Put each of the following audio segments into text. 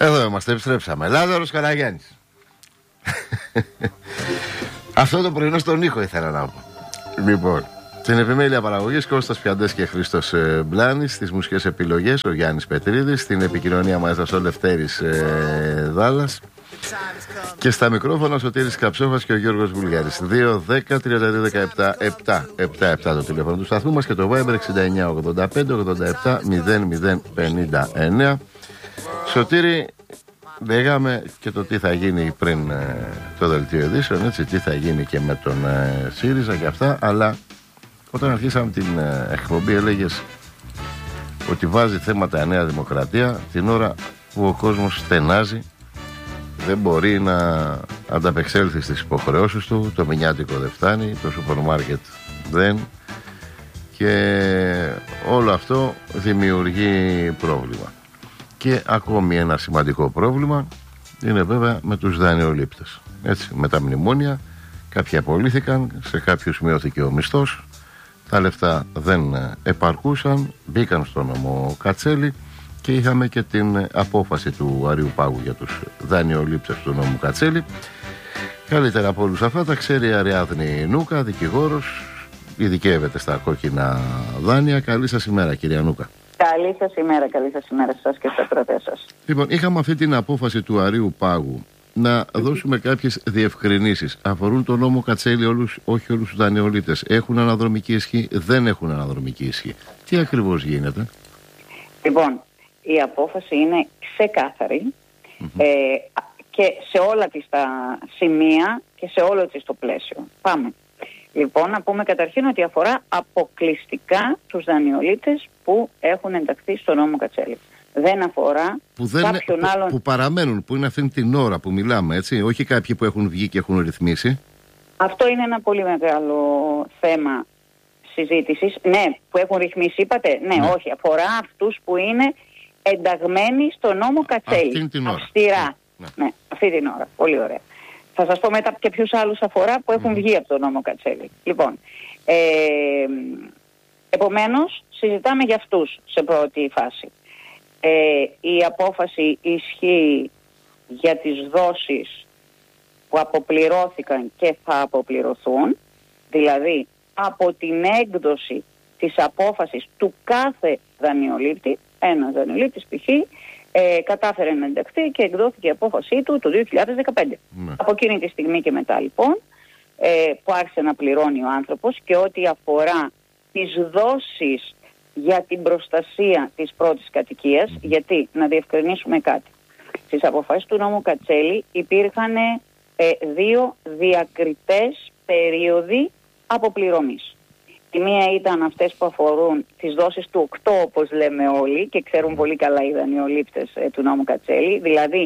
Εδώ είμαστε, επιστρέψαμε. Λάζαρος Καραγιάννης. Αυτό το πρωινό στον ήχο ήθελα να πω. Λοιπόν, στην επιμέλεια παραγωγής Κώστας Πιαντές και Χρήστος Μπλάνης. Στις μουσικές επιλογές ο Γιάννης Πετρίδης. Στην επικοινωνία μας ο Λευτέρης Δάλλας. Και στα μικρόφωνα ο Σωτήρης Καψόφας και ο Γιώργος Βουλγάρης. 2-10-32-17-7-7 το τηλέφωνο του σταθμού μας και το Viber 69-85-87-00-59. Σωτήρη, λέγαμε και το τι θα γίνει πριν το δελτίο ειδήσεων, έτσι, τι θα γίνει και με τον ΣΥΡΙΖΑ και αυτά, αλλά όταν αρχίσαμε την εκπομπή έλεγες ότι βάζει θέματα η Νέα Δημοκρατία την ώρα που ο κόσμος στενάζει, δεν μπορεί να ανταπεξέλθει στις υποχρεώσεις του, το μηνιάτικο δεν φτάνει, το σούπερ μάρκετ δεν, και όλο αυτό δημιουργεί πρόβλημα. Και ακόμη ένα σημαντικό πρόβλημα είναι βέβαια με τους δανειολήπτες. Έτσι, με τα μνημόνια κάποιοι απολύθηκαν, σε κάποιους μειώθηκε ο μισθός, τα λεφτά δεν επαρκούσαν, μπήκαν στο νόμο Κατσέλη και είχαμε και την απόφαση του Αριού Πάγου για τους δανειολήπτες του νόμου Κατσέλη. Καλύτερα από όλους αυτά τα ξέρει η Αριάδνη Νούκα, δικηγόρος, ειδικεύεται στα κόκκινα δάνεια. Καλή σας ημέρα, κυρία Νούκα. Καλή σας ημέρα σε εσάς και στους ακροατές σας. Λοιπόν, είχαμε αυτή την απόφαση του Αρείου Πάγου να δώσουμε κάποιες διευκρινήσεις. Αφορούν τον νόμο Κατσέλη όχι όλους τους δανειολήπτες. Έχουν αναδρομική ισχύ, δεν έχουν αναδρομική ισχύ. Τι ακριβώς γίνεται? Λοιπόν, η απόφαση είναι ξεκάθαρη και σε όλα της τα σημεία και σε όλο της το πλαίσιο. Πάμε. Λοιπόν, να πούμε καταρχήν ότι αφορά αποκλειστικά τους δανειολήπτες που έχουν ενταχθεί στο νόμο Κατσέλη. Δεν αφορά κάποιον άλλον. Που παραμένουν, που είναι αυτήν την ώρα που μιλάμε, έτσι. Όχι κάποιοι που έχουν βγει και έχουν ρυθμίσει. Αυτό είναι ένα πολύ μεγάλο θέμα συζήτησης. Ναι, που έχουν ρυθμίσει, είπατε. Ναι, όχι. Αφορά αυτούς που είναι ενταγμένοι στο νόμο Κατσέλη. Αυτήν την ώρα. Αυστηρά. Ναι, αυτή την ώρα. Πολύ ωραία. Θα σας πω μετά και ποιους άλλους αφορά που έχουν βγει από τον νόμο Κατσέλη. Λοιπόν, επομένως συζητάμε για αυτούς σε πρώτη φάση. Η απόφαση ισχύει για τις δόσεις που αποπληρώθηκαν και θα αποπληρωθούν, δηλαδή από την έκδοση της απόφασης του κάθε δανειολήπτη. Ένας δανειολήπτης π.χ. κατάφερε να ενταχθεί και εκδόθηκε η απόφασή του το 2015. Από εκείνη τη στιγμή και μετά λοιπόν που άρχισε να πληρώνει ο άνθρωπος, και ό,τι αφορά τις δόσεις για την προστασία της πρώτης κατοικίας, γιατί να διευκρινίσουμε κάτι. Στις αποφάσεις του νόμου Κατσέλη υπήρχαν δύο διακριτές περίοδοι αποπληρωμής. Η μία ήταν αυτές που αφορούν τις δόσεις του 8, όπως λέμε όλοι και ξέρουν πολύ καλά οι δανειολήπτες του νόμου Κατσέλη, δηλαδή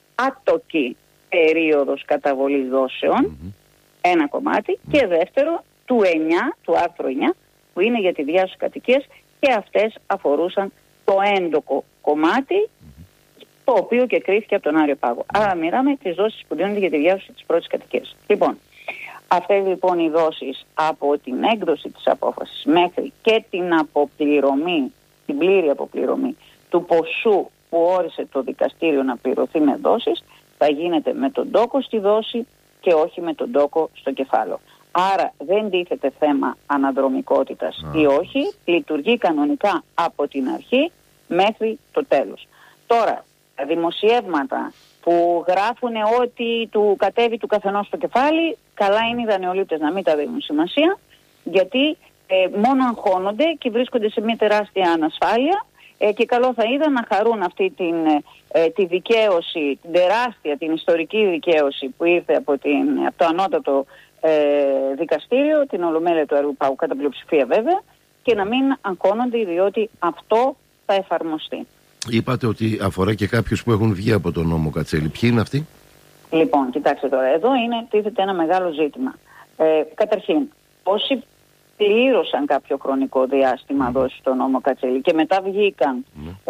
άτοκη περίοδος καταβολής δόσεων, ένα κομμάτι, και δεύτερο του 9, του άρθρου 9, που είναι για τη διάσωση κατοικίας, και αυτές αφορούσαν το έντοκο κομμάτι, το οποίο και κρίθηκε από τον Άριο Πάγο. Άρα μιλάμε τις δόσεις που δίνονται για τη διάσωση της πρώτης κατοικίας. Λοιπόν, αυτές λοιπόν οι δόσεις από την έκδοση της απόφασης μέχρι και την αποπληρωμή, την πλήρη αποπληρωμή του ποσού που όρισε το δικαστήριο να πληρωθεί με δόσεις, θα γίνεται με τον τόκο στη δόση και όχι με τον τόκο στο κεφάλαιο. Άρα δεν τίθεται θέμα αναδρομικότητας ή όχι, λειτουργεί κανονικά από την αρχή μέχρι το τέλος. Τώρα, τα δημοσιεύματα που γράφουν ότι του κατέβει του καθενός στο κεφάλι, καλά είναι οι δανειολήπτες να μην τα δίνουν σημασία, γιατί μόνο αγχώνονται και βρίσκονται σε μια τεράστια ανασφάλεια, και καλό θα ήταν να χαρούν αυτή τη δικαίωση, την τεράστια, την ιστορική δικαίωση που ήρθε από το ανώτατο δικαστήριο, την Ολομέλεια του Αριού Πάγου, κατά πλειοψηφία βέβαια, και να μην αγχώνονται, διότι αυτό θα εφαρμοστεί. Είπατε ότι αφορά και κάποιους που έχουν βγει από τον νόμο Κατσέλη. Ποιοι είναι αυτοί? Λοιπόν, κοιτάξτε τώρα, εδώ τίθεται ένα μεγάλο ζήτημα. Καταρχήν, όσοι πλήρωσαν κάποιο χρονικό διάστημα δόση στον νόμο Κατσέλη και μετά βγήκαν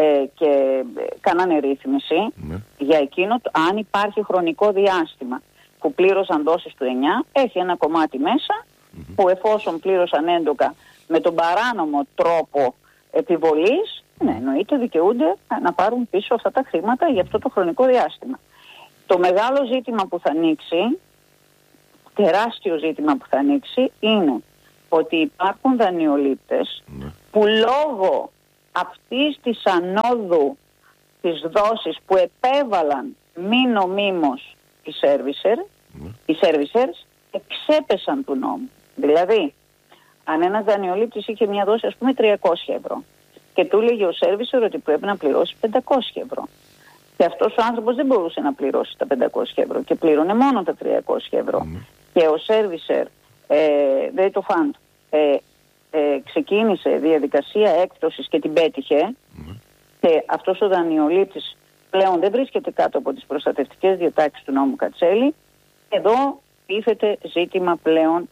και κάνανε ρύθμιση, για εκείνο, αν υπάρχει χρονικό διάστημα που πλήρωσαν δόσεις του 9, έχει ένα κομμάτι μέσα που εφόσον πλήρωσαν έντοκα με τον παράνομο τρόπο επιβολής, Ναι, εννοείται δικαιούνται να πάρουν πίσω αυτά τα χρήματα για αυτό το χρονικό διάστημα. Το μεγάλο ζήτημα που θα ανοίξει, τεράστιο ζήτημα που θα ανοίξει, είναι ότι υπάρχουν δανειολήπτες που λόγω αυτής της ανόδου της δόσης που επέβαλαν μη νομίμως οι servicers εξέπεσαν του νόμου. Δηλαδή, αν ένας δανειολήπτης είχε μια δόση ας πούμε 300 ευρώ και του έλεγε ο servicer ότι πρέπει να πληρώσει 500 ευρώ και αυτός ο άνθρωπος δεν μπορούσε να πληρώσει τα 500 ευρώ και πλήρωνε μόνο τα 300 ευρώ και ο servicer, δηλαδή το fund, ξεκίνησε διαδικασία έκπτωσης και την πέτυχε και αυτός ο δανειολήπτης πλέον δεν βρίσκεται κάτω από τις προστατευτικές διατάξεις του νόμου Κατσέλη, εδώ τίθεται ζήτημα πλέον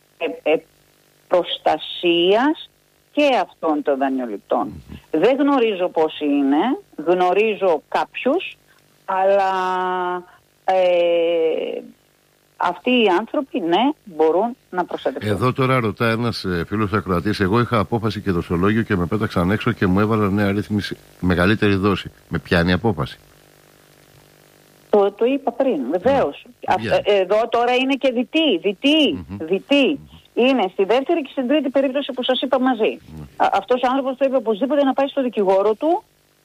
προστασίας και αυτών των δανειοληπτών. Δεν γνωρίζω πόσοι είναι, γνωρίζω κάποιους, αλλά αυτοί οι άνθρωποι, ναι, μπορούν να προστατευτούν. Εδώ τώρα ρωτά ένας φίλος ακροατής, εγώ είχα απόφαση και δοσολόγιο και με πέταξαν έξω και μου έβαλαν νέα ρύθμιση, μεγαλύτερη δόση. Με πιάνει απόφαση? Το είπα πριν, βεβαίως. Εδώ τώρα είναι και διτή. Είναι στη δεύτερη και στην τρίτη περίπτωση που σας είπα μαζί. Αυτός ο άνθρωπος πρέπει οπωσδήποτε να πάει στο δικηγόρο του,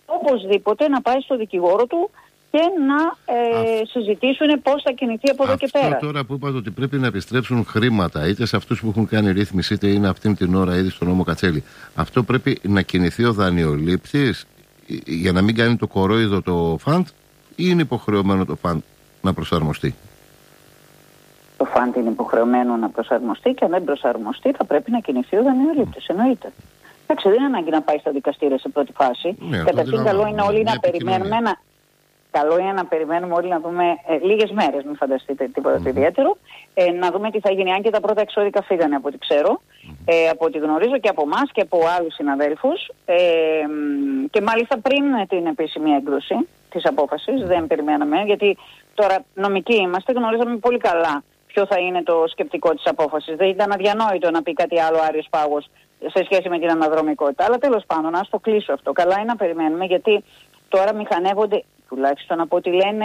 και να συζητήσουν πώς θα κινηθεί από εδώ και πέρα. Αυτό τώρα που είπατε ότι πρέπει να επιστρέψουν χρήματα είτε σε αυτούς που έχουν κάνει ρύθμιση είτε είναι αυτήν την ώρα ήδη στο νόμο Κατσέλη, αυτό πρέπει να κινηθεί ο δανειολήπτης για να μην κάνει το κορόιδο το φαντ, ή είναι υποχρεωμένο το φαντ να προσαρμοστεί? Το φαντ είναι υποχρεωμένο να προσαρμοστεί και αν δεν προσαρμοστεί θα πρέπει να κινηθεί ο δανειολήπτης, εννοείται. Εντάξει, δεν είναι ανάγκη να πάει στα δικαστήρια σε πρώτη φάση. Καταρχήν καλό είναι όλοι να περιμένουμε Καλό είναι να περιμένουμε όλοι να δούμε λίγες μέρες, μην φανταστείτε τίποτα το ιδιαίτερο, να δούμε τι θα γίνει. Αν και τα πρώτα εξώδικα φύγανε από ό,τι ξέρω, από ό,τι γνωρίζω και από εμάς και από άλλους συναδέλφους, και μάλιστα πριν την επίσημη έκδοση της απόφασης, δεν περιμέναμε, γιατί τώρα νομικοί είμαστε, γνωρίζαμε πολύ καλά ποιο θα είναι το σκεπτικό της απόφασης. Δεν ήταν αδιανόητο να πει κάτι άλλο Άριος Πάγος σε σχέση με την αναδρομικότητα. Αλλά τέλος πάντων, ας το κλείσω αυτό. Καλά είναι να περιμένουμε, γιατί τώρα μηχανεύονται, τουλάχιστον από ό,τι λένε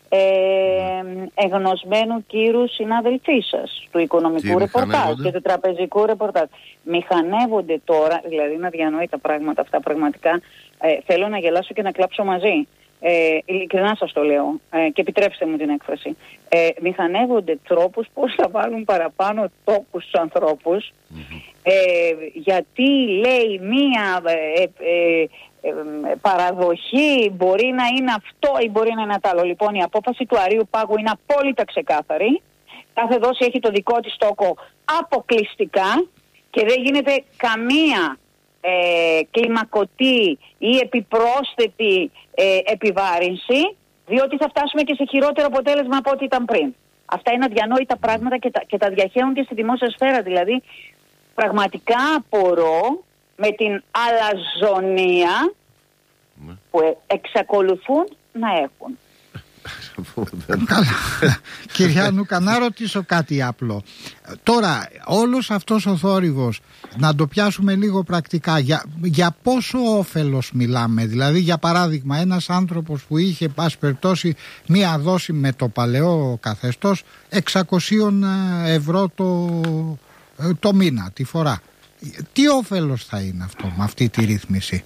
εγνωσμένου κύρου συνάδελφοί σας του οικονομικού ρεπορτάζ και του τραπεζικού ρεπορτάζ. Μηχανεύονται τώρα, δηλαδή να διανοεί τα πράγματα αυτά πραγματικά. Θέλω να γελάσω και να κλάψω μαζί. Ειλικρινά σας το λέω και επιτρέψτε μου την έκφραση. Μηχανεύονται τρόπους πώς θα βάλουν παραπάνω τόπους στους ανθρώπους, γιατί λέει μία παραδοχή μπορεί να είναι αυτό ή μπορεί να είναι το άλλο. Λοιπόν, η απόφαση του Αρείου Πάγου είναι απόλυτα ξεκάθαρη. Κάθε δόση έχει το δικό της τόκο αποκλειστικά και δεν γίνεται καμία κλιμακωτή ή επιπρόσθετη επιβάρυνση, διότι θα φτάσουμε και σε χειρότερο αποτέλεσμα από ό,τι ήταν πριν. Αυτά είναι αδιανόητα πράγματα και τα διαχέουν και στη δημόσια σφαίρα. Δηλαδή, πραγματικά απορώ με την αλαζονία που εξακολουθούν να έχουν. Κυρία Νούκα, να ρωτήσω κάτι απλό. Τώρα, όλος αυτός ο θόρυβος, να το πιάσουμε λίγο πρακτικά, για πόσο όφελος μιλάμε? Δηλαδή, για παράδειγμα, ένας άνθρωπος που είχε, πάση περιπτώσει, μία δόση με το παλαιό καθεστώς 600 ευρώ το μήνα, τη φορά. Τι όφελος θα είναι αυτό με αυτή τη ρύθμιση?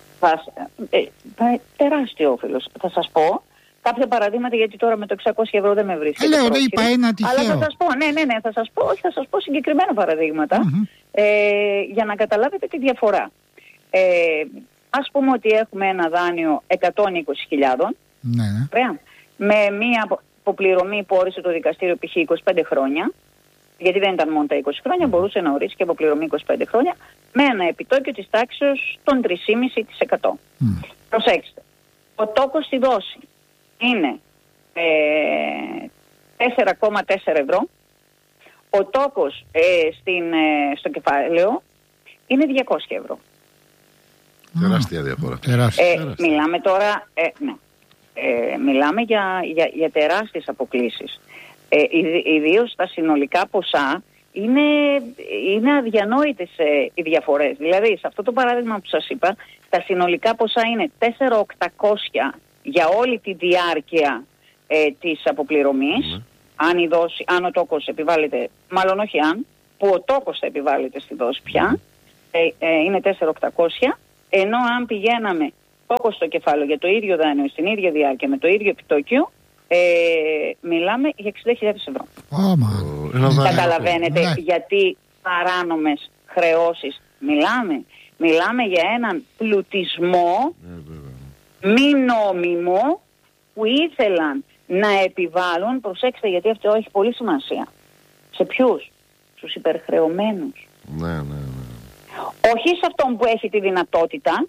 Τεράστιο όφελος. Θα σας πω κάποια παραδείγματα, γιατί τώρα με το 600 ευρώ δεν με βρίσκεται. Λέω, είπα ένα τυχαίο. Αλλά θα σας πω, ναι, θα σας πω συγκεκριμένα παραδείγματα, για να καταλάβετε τη διαφορά. Ας πούμε ότι έχουμε ένα δάνειο 120.000, με μία αποπληρωμή που όρισε το δικαστήριο π.χ. 25 χρόνια, γιατί δεν ήταν μόνο τα 20 χρόνια, μπορούσε να ορίσει και αποπληρωμή 25 χρόνια, με ένα επιτόκιο της τάξης των 3,5%. Προσέξτε, ο τόκος στη δόση είναι 4,4 ευρώ, ο τόκος στο κεφάλαιο είναι 200 ευρώ. Τεράστια διαφορά. Μιλάμε τώρα, μιλάμε για τεράστιες αποκλίσεις. Ιδίως τα συνολικά ποσά είναι αδιανόητες οι διαφορές. Δηλαδή, σε αυτό το παράδειγμα που σας είπα, τα συνολικά ποσά είναι 4.800 για όλη τη διάρκεια της αποπληρωμής. Αν ο τόκος επιβάλλεται, μάλλον όχι αν, που ο τόκος θα επιβάλλεται στη δόση πια, είναι 4.800, ενώ αν πηγαίναμε τόκος στο κεφάλαιο για το ίδιο δάνειο στην ίδια διάρκεια με το ίδιο επιτόκιο, μιλάμε για 60.000 ευρώ. Καταλαβαίνετε γιατί παράνομες χρεώσεις μιλάμε. Μιλάμε για έναν πλουτισμό μη νόμιμο που ήθελαν να επιβάλλουν, προσέξτε γιατί αυτό έχει πολύ σημασία, σε ποιους? Στους υπερχρεωμένους. Όχι σε αυτόν που έχει τη δυνατότητα,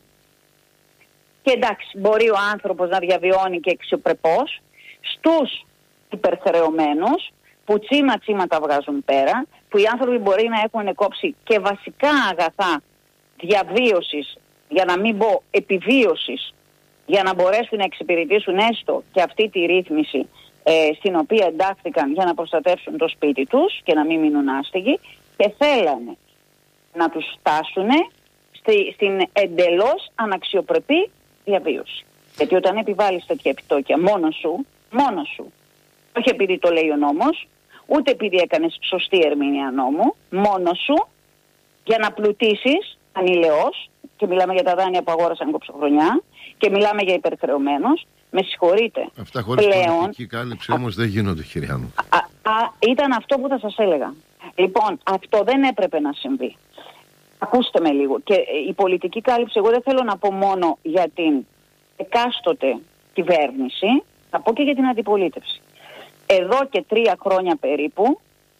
και εντάξει μπορεί ο άνθρωπος να διαβιώνει και αξιοπρεπώς, στους υπερχρεωμένους που τσίμα τα βγάζουν πέρα, που οι άνθρωποι μπορεί να έχουν κόψει και βασικά αγαθά διαβίωσης, για να μην πω επιβίωσης, για να μπορέσουν να εξυπηρετήσουν έστω και αυτή τη ρύθμιση στην οποία εντάχθηκαν για να προστατεύσουν το σπίτι τους και να μην μείνουν άστεγοι, και θέλανε να τους φτάσουν στην εντελώς αναξιοπρεπή διαβίωση. Γιατί όταν επιβάλλεις τέτοια επιτόκια μόνος σου, όχι επειδή το λέει ο νόμος, ούτε επειδή έκανες σωστή ερμηνεία νόμου, μόνος σου, για να πλουτίσεις ανηλαιώς, και μιλάμε για τα δάνεια που αγόρασαν κοψοχρονιά, και μιλάμε για υπερχρεωμένους, με συγχωρείτε. Αυτά χωρίς πολιτική κάλυψη όμως δεν γίνονται, κυρία μου. Ήταν αυτό που θα σας έλεγα. Λοιπόν, αυτό δεν έπρεπε να συμβεί. Ακούστε με λίγο. Και η πολιτική κάλυψη, εγώ δεν θέλω να πω μόνο για την εκάστοτε κυβέρνηση, θα πω και για την αντιπολίτευση. Εδώ και 3 χρόνια περίπου,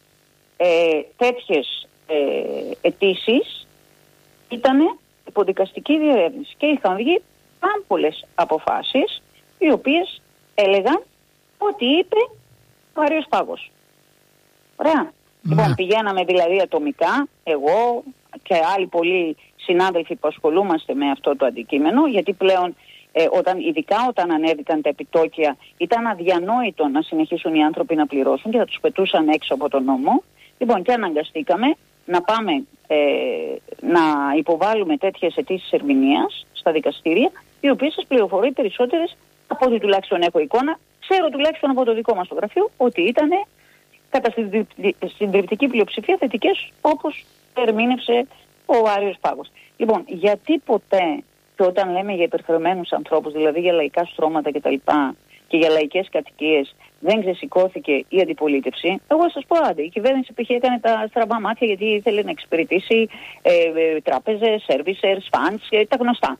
τέτοιες αιτήσεις ήταν υποδικαστική διερεύνηση και είχαν βγει πάμπολες αποφάσεις οι οποίες έλεγαν ότι είπε ο Άριος Πάγος. Ωραία. Λοιπόν, πηγαίναμε δηλαδή ατομικά, εγώ και άλλοι πολλοί συνάδελφοι που ασχολούμαστε με αυτό το αντικείμενο, γιατί πλέον ειδικά όταν ανέβηκαν τα επιτόκια, ήταν αδιανόητο να συνεχίσουν οι άνθρωποι να πληρώσουν και θα τους πετούσαν έξω από τον νόμο. Λοιπόν, και αναγκαστήκαμε να πάμε να υποβάλουμε τέτοιες αιτήσεις ερμηνείας στα δικαστήρια, οι οποίες σας πληροφορεί περισσότερες από ό,τι τουλάχιστον έχω εικόνα. Ξέρω τουλάχιστον από το δικό μας το γραφείο ότι ήταν κατά συντριπτική πλειοψηφία θετικές, όπως ερμήνευσε ο Άριος Πάγος. Λοιπόν, γιατί ποτέ, και όταν λέμε για υπερχρεωμένους ανθρώπους, δηλαδή για λαϊκά στρώματα κτλ. Και για λαϊκές κατοικίες, δεν ξεσηκώθηκε η αντιπολίτευση? Εγώ σας πω, η κυβέρνηση π.χ. έκανε τα στραβά μάτια γιατί ήθελε να εξυπηρετήσει τράπεζες, servicers, funds, τα γνωστά.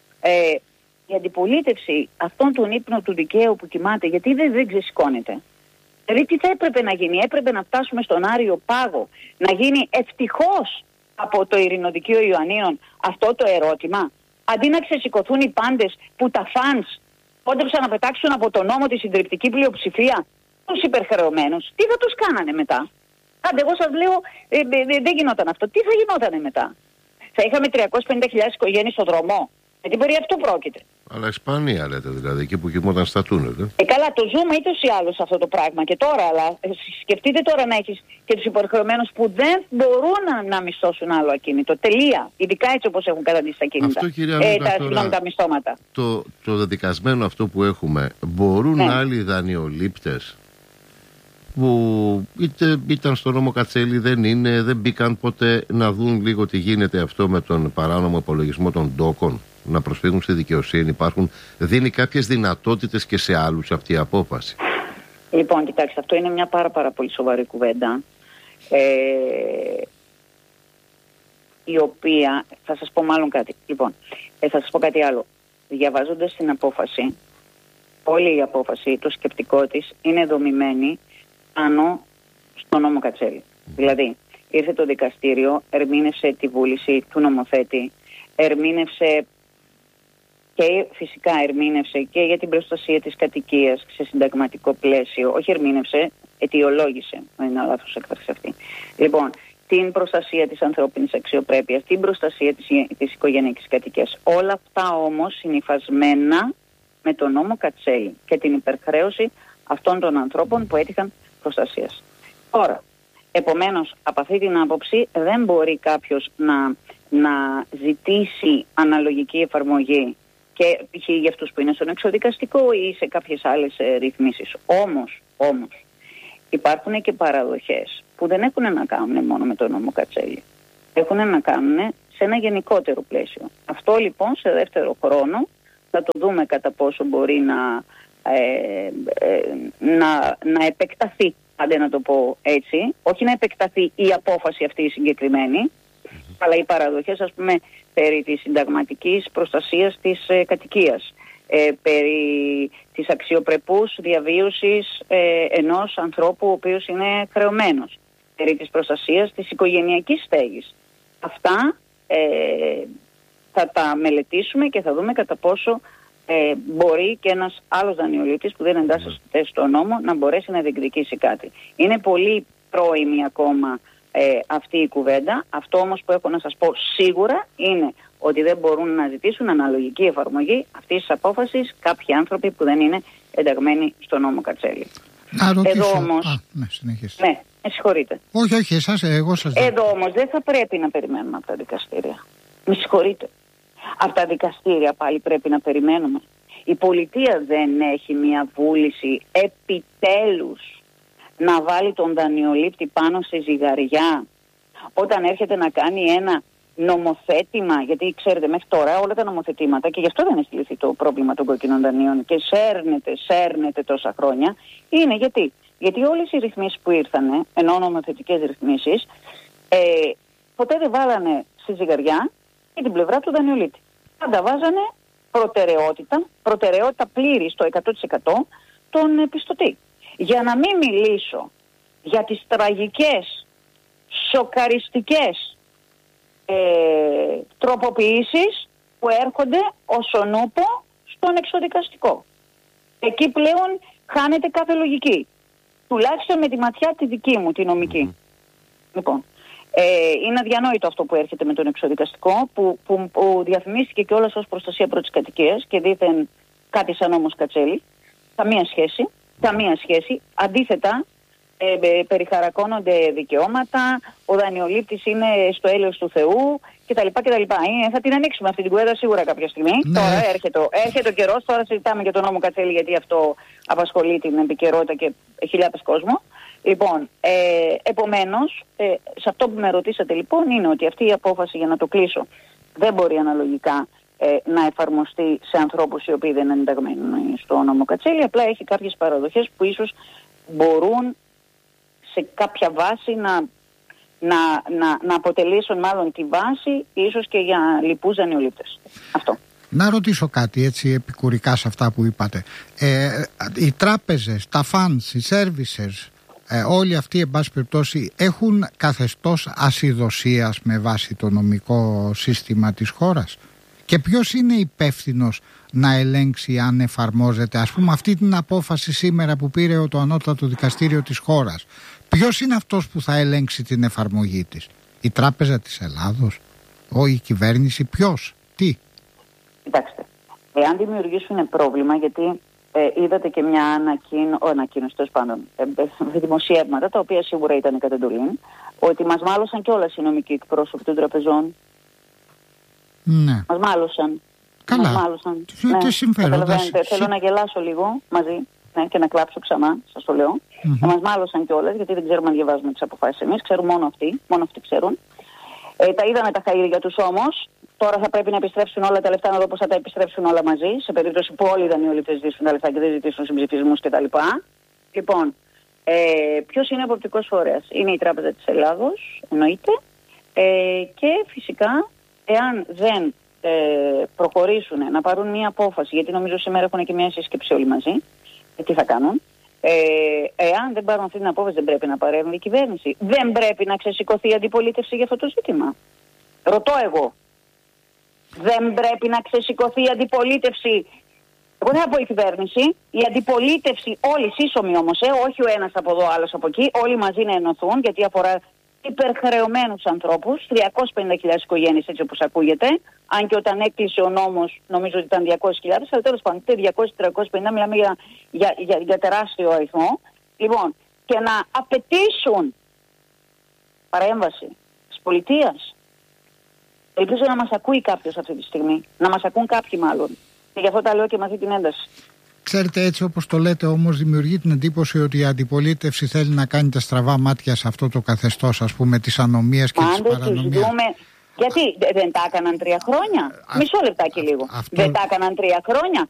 Η αντιπολίτευση αυτόν τον ύπνο του δικαίου που κοιμάται, γιατί δεν ξεσηκώνεται? Δηλαδή τι θα έπρεπε να γίνει? Έπρεπε να φτάσουμε στον Άριο Πάγο, να γίνει ευτυχώς από το Ειρηνοδικείο Ιωαννίων αυτό το ερώτημα, αντί να ξεσηκωθούν οι πάντες που τα φανς πόντεψαν να πετάξουν από τον νόμο τη συντριπτική πλειοψηφία τους υπερχρεωμένους. Τι θα τους κάνανε μετά? Άντε, εγώ σας λέω, δεν γινόταν αυτό. Τι θα γινότανε μετά? Θα είχαμε 350.000 οικογένειες στον δρόμο? Γιατί περί αυτού πρόκειται. Αλλά Ισπανία λέτε, δηλαδή, εκεί που κοιμόταν στα τούνελ. Καλά, το ζούμε ήτως ή άλλως αυτό το πράγμα και τώρα, αλλά σκεφτείτε τώρα να έχεις και τους υπερχρεωμένους που δεν μπορούν να μισθώσουν άλλο ακίνητο. Τελεία. Ειδικά έτσι όπως έχουν καταντήσει τα ακίνητα. Αυτό, κυρία τα μισθώματα. Το δεδικασμένο αυτό που έχουμε, μπορούν άλλοι δανειολήπτες που είτε ήταν στο νόμο Κατσέλη, δεν μπήκαν ποτέ να δουν λίγο τι γίνεται αυτό με τον παράνομο υπολογισμό των ντόκων, να προσφύγουν στη δικαιοσύνη? Δίνει κάποιες δυνατότητες και σε άλλους αυτή η απόφαση? Λοιπόν, κοιτάξτε, αυτό είναι μια πάρα πολύ σοβαρή κουβέντα, η οποία, θα σας πω μάλλον κάτι. Λοιπόν, θα σας πω κάτι άλλο. Διαβάζοντας την απόφαση, όλη η απόφαση, το σκεπτικό της είναι δομημένη πάνω στο νόμο Κατσέλη. Δηλαδή, ήρθε το δικαστήριο, ερμήνευσε τη βούληση του νομοθέτη, ερμήνευσε και φυσικά ερμήνευσε και για την προστασία της κατοικίας σε συνταγματικό πλαίσιο. Όχι ερμήνευσε, αιτιολόγησε, δεν είναι λάθος έκφραση αυτή. Λοιπόν, την προστασία της ανθρώπινης αξιοπρέπειας, την προστασία της οικογενειακής κατοικίας. Όλα αυτά όμως συνυφασμένα με τον νόμο Κατσέλη και την υπερχρέωση αυτών των ανθρώπων που έτυχαν προστασίας. Τώρα, Επομένως, από αυτή την άποψη δεν μπορεί κάποιος να ζητήσει αναλογική εφαρμογή και π.χ. για αυτούς που είναι στον εξοδικαστικό ή σε κάποιες άλλες ρυθμίσεις. Όμως, υπάρχουν και παραδοχές που δεν έχουν να κάνουν μόνο με τον νόμο Κατσέλη. Έχουν να κάνουν σε ένα γενικότερο πλαίσιο. Αυτό λοιπόν σε δεύτερο χρόνο θα το δούμε κατά πόσο μπορεί να επεκταθεί, άντε να το πω έτσι, όχι να επεκταθεί η απόφαση αυτή η συγκεκριμένη, αλλά οι παραδοχές, ας πούμε, περί της συνταγματικής προστασίας της κατοικίας, περί της αξιοπρεπούς διαβίωσης ενός ανθρώπου ο οποίος είναι χρεωμένος, περί της προστασίας της οικογενειακής στέγης. Αυτά θα τα μελετήσουμε και θα δούμε κατά πόσο μπορεί και ένας άλλος δανειολήπτης που δεν εντάσσεται στο νόμο να μπορέσει να διεκδικήσει κάτι. Είναι πολύ πρώιμη ακόμα αυτή η κουβέντα. Αυτό όμως που έχω να σας πω σίγουρα είναι ότι δεν μπορούν να ζητήσουν αναλογική εφαρμογή αυτής της απόφασης κάποιοι άνθρωποι που δεν είναι ενταγμένοι στο νόμο Κατσέλη. Εδώ όμως... Ναι, συγχωρείτε. Όχι, εγώ σας λέω. Εδώ όμως δεν θα πρέπει να περιμένουμε από τα δικαστήρια. Με συγχωρείτε. Από τα δικαστήρια πάλι πρέπει να περιμένουμε. Η πολιτεία δεν έχει μια βούληση επιτέλους να βάλει τον δανειολήπτη πάνω σε ζυγαριά όταν έρχεται να κάνει ένα νομοθέτημα, γιατί ξέρετε μέχρι τώρα όλα τα νομοθετήματα, και γι' αυτό δεν έχει λυθεί το πρόβλημα των κόκκινων δανείων και σέρνεται τόσα χρόνια, είναι γιατί όλες οι ρυθμίσεις που ήρθανε, ενώ νομοθετικές ρυθμίσεις, ποτέ δεν βάλανε στη ζυγαριά και την πλευρά του δανειολήπτη. Πάντα βάζανε προτεραιότητα πλήρη στο 100% τον πιστωτή. Για να μην μιλήσω για τις τραγικές, σοκαριστικές τροποποιήσεις που έρχονται ως ο νούπο στον εξοδικαστικό. Εκεί πλέον χάνεται κάθε λογική. Τουλάχιστον με τη ματιά τη δική μου, τη νομική. Λοιπόν, είναι αδιανόητο αυτό που έρχεται με τον εξοδικαστικό, που διαφημίστηκε κιόλας ως προστασία πρώτης κατοικίας και δήθεν κάτι σαν νόμος Κατσέλη. Καμία σχέση. Αντίθετα, περιχαρακώνονται δικαιώματα, ο δανειολήπτης είναι στο έλεος του Θεού κτλ. Θα την ανοίξουμε αυτή την κουβέντα σίγουρα κάποια στιγμή. Ναι. Τώρα έρχεται ο καιρός, τώρα συζητάμε για τον νόμο Κατσέλη, γιατί αυτό απασχολεί την επικαιρότητα και χιλιάδες κόσμο. Λοιπόν, επομένως, σε αυτό που με ρωτήσατε λοιπόν είναι ότι αυτή η απόφαση, για να το κλείσω, δεν μπορεί αναλογικά να εφαρμοστεί σε ανθρώπους οι οποίοι δεν είναι ενταγμένοι στο νόμο Κατσέλη. Απλά έχει κάποιες παραδοχές που ίσως μπορούν σε κάποια βάση να αποτελήσουν μάλλον τη βάση ίσως και για λοιπούς δανειολήπτες. Αυτό. Να ρωτήσω κάτι έτσι επικουρικά σε αυτά που είπατε. Οι τράπεζες, τα funds, οι services, όλοι αυτοί εν πάση περιπτώσει έχουν καθεστώς ασυδοσίας με βάση το νομικό σύστημα της χώρας? Και ποιος είναι υπεύθυνος να ελέγξει αν εφαρμόζεται, ας πούμε, αυτή την απόφαση σήμερα που πήρε το ανώτατο δικαστήριο της χώρας? Ποιος είναι αυτός που θα ελέγξει την εφαρμογή της? Η Τράπεζα της Ελλάδος? Η κυβέρνηση? Ποιος? Τι? Κοιτάξτε, εάν δημιουργήσουν πρόβλημα, γιατί είδατε και μια ανακοίνωση, τέλος πάντων, δημοσιεύματα, τα οποία σίγουρα ήταν κατ' εντολή, ότι μας μάλωσαν κιόλας οι νομικοί εκπρόσωποι των τραπεζών. Ναι. Μας μάλωσαν. Καλά. Τι συμφέροντα. Θέλω να γελάσω λίγο μαζί, ναι, και να κλάψω ξανά, σας το λέω. Μας μάλωσαν κιόλας, γιατί δεν ξέρουμε αν διαβάζουμε τις αποφάσεις εμείς, ξέρουν μόνο αυτοί ξέρουν. Τα είδαμε τα χαΐρια τους όμως. Τώρα θα πρέπει να επιστρέψουν όλα τα λεφτά, να δω πώς θα τα επιστρέψουν όλα μαζί, σε περίπτωση που όλοι οι δανειολήπτες ζητήσουν τα λεφτά και δεν ζητήσουν συμψηφισμούς κτλ. Λοιπόν, ποιος είναι εποπτικός φορέας? Είναι η Τράπεζα της Ελλάδος, εννοείται, και φυσικά εάν δεν προχωρήσουν να πάρουν μια απόφαση, γιατί νομίζω σήμερα έχουν και μια σύσκεψη όλοι μαζί, τι θα κάνουν? Εάν δεν πάρουν αυτή την απόφαση, δεν πρέπει να παρέμβει η κυβέρνηση? Δεν πρέπει να ξεσηκωθεί η αντιπολίτευση για αυτό το ζήτημα? Ρωτώ εγώ. Δεν πρέπει να ξεσηκωθεί η αντιπολίτευση? Εγώ δεν θα πω η κυβέρνηση, η αντιπολίτευση, όλοι σύσσωμοι όμως, όχι ο ένας από εδώ, άλλος από εκεί, όλοι μαζί να ενωθούν, γιατί αφορά υπερχρεωμένους ανθρώπους, 350.000 οικογένειες έτσι όπως ακούγεται, αν και όταν έκλεισε ο νόμος νομίζω ότι ήταν 200.000, αλλά τέλος πάντων 200-350, μιλάμε για τεράστιο αριθμό. Λοιπόν, και να απαιτήσουν παρέμβαση της πολιτείας. Ελπίζω να μας ακούει κάποιος αυτή τη στιγμή. Να μας ακούν κάποιοι μάλλον. Και γι' αυτό τα λέω και με αυτή την ένταση. Ξέρετε, έτσι όπως το λέτε όμως, δημιουργεί την εντύπωση ότι η αντιπολίτευση θέλει να κάνει τα στραβά μάτια σε αυτό το καθεστώς, ας πούμε, τις ανομίες και τις παρανομίες. Γιατί δεν τα έκαναν 3 χρόνια. Μισό λεπτάκι λίγο. Δεν τα έκαναν 3 χρόνια.